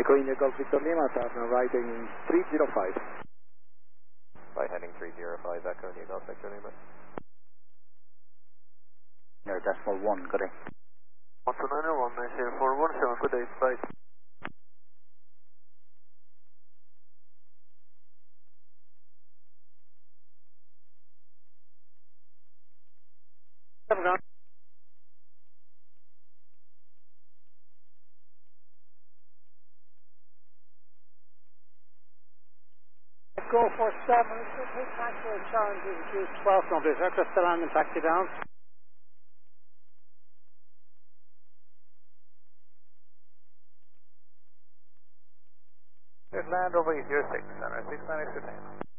Echo India Golf Victor Lima, turn right in 305. Right heading 305, Echo India Golf Victor Lima. No, decimal 1, good day. 12901, 9417, good day, bye. Go for 7, take taxi challenge is 12 numbers, aircraft to land and taxi down. There's land over 06, center 696.